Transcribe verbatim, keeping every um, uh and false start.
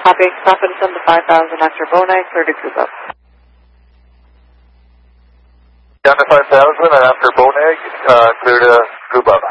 Copy. Stephenson to five thousand after Bonag, clear to group up. Down to five thousand and after Bonag, uh, clear to group up.